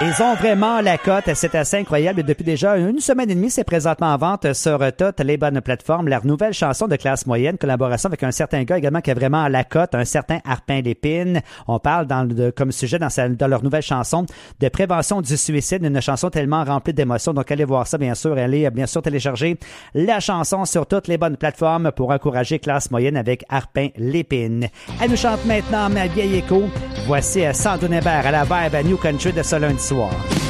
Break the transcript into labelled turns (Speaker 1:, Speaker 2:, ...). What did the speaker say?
Speaker 1: Ils ont vraiment la cote, c'est assez incroyable. Depuis déjà une semaine et demie, c'est présentement en vente sur toutes les bonnes plateformes. Leur nouvelle chanson de classe moyenne, collaboration avec un certain gars également qui a vraiment la cote, un certain Arpin Lépine. On parle comme sujet dans leur nouvelle chanson de prévention du suicide, une chanson tellement remplie d'émotions. Donc allez voir ça, bien sûr. Allez bien sûr télécharger la chanson sur toutes les bonnes plateformes pour encourager classe moyenne avec Arpin Lépine. Elle nous chante maintenant Ma vieille écho. Voici Sandrine Hébert à la vibe à New Country de ce lundi soir.